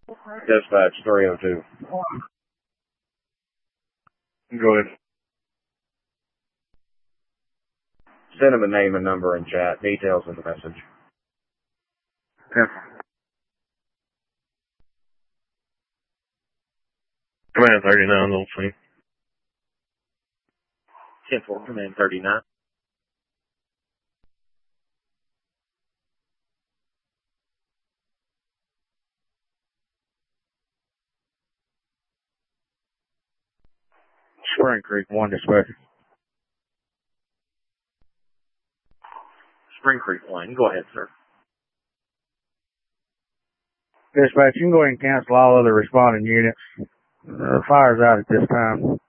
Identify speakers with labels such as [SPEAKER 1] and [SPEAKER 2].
[SPEAKER 1] Dispatch 302. Go ahead. Send him a name and number in chat. Details in the message.
[SPEAKER 2] Yeah. Command 39, Little Fleet.
[SPEAKER 1] 10-4, Command 39.
[SPEAKER 2] Spring Creek 1 dispatch.
[SPEAKER 1] Spring Creek 1. Go ahead, sir.
[SPEAKER 2] Dispatch, you can go ahead and cancel all other responding units. Fire's out at this time.